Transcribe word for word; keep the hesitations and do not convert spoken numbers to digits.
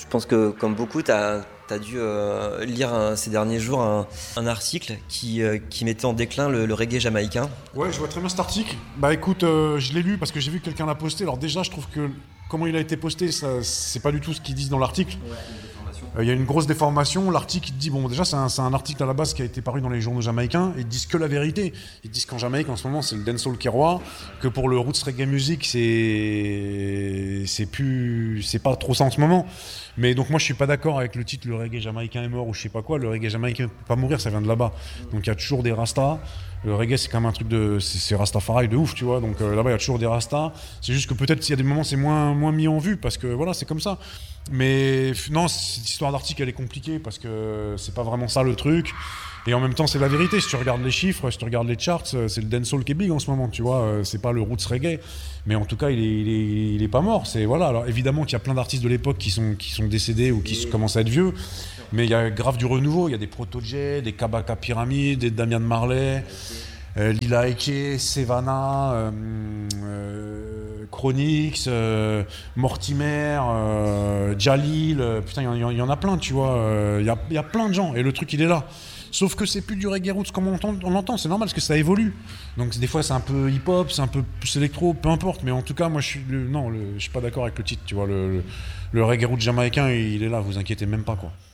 pense que comme beaucoup, tu as dû euh, lire un, ces derniers jours un, un article qui, euh, qui mettait en déclin le, le reggae jamaïcain. Ouais, je vois très bien cet article. Bah écoute, euh, je l'ai lu parce que j'ai vu que quelqu'un l'a posté. Alors déjà, je trouve que comment il a été posté, ça, c'est pas du tout ce qu'ils disent dans l'article. Ouais, il euh, y a une grosse déformation. L'article, il dit, bon, déjà, c'est un, c'est un article à la base qui a été paru dans les journaux jamaïcains. Ils disent que la vérité. Ils disent qu'en Jamaïque, en ce moment, c'est le dancehall qui est roi. Que pour le roots reggae music, c'est, c'est plus, c'est pas trop ça en ce moment. Mais donc, moi, je suis pas d'accord avec le titre, le reggae jamaïcain est mort ou je sais pas quoi. Le reggae jamaïcain peut pas mourir, ça vient de là-bas. Donc, il y a toujours des rastas. Le reggae, c'est quand même un truc de. C'est, c'est Rastafari de ouf, tu vois. Donc, euh, là-bas, il y a toujours des rastas. C'est juste que peut-être s'il y a des moments, c'est moins, moins mis en vue parce que voilà, c'est comme ça. Mais non, cette histoire d'article, elle est compliquée parce que c'est pas vraiment ça le truc. Et en même temps, c'est la vérité. Si tu regardes les chiffres, si tu regardes les charts, c'est le dancehall qui est big en ce moment, tu vois. C'est pas le roots reggae. Mais en tout cas, il est, il est, il est pas mort. C'est, voilà. Alors évidemment qu'il y a plein d'artistes de l'époque qui sont, qui sont décédés ou qui commencent à être vieux. Mais il y a grave du renouveau. Il y a des Proto-J, des Kabaka Pyramid, des Damian Marley. Euh, Lila Eke, Sevana, euh, euh, Chronix, euh, Mortimer, euh, Jalil, euh, putain, il y, y, y en a plein, tu vois. Il y, y a plein de gens et le truc, il est là. Sauf que c'est plus du reggae roots comme on l'entend, on l'entend, c'est normal parce que ça évolue. Donc des fois, c'est un peu hip-hop, c'est un peu plus électro, peu importe. Mais en tout cas, moi, je suis, le, non, le, je suis pas d'accord avec le titre, tu vois. Le, le, le reggae roots jamaïcain, il est là, vous inquiétez même pas, quoi.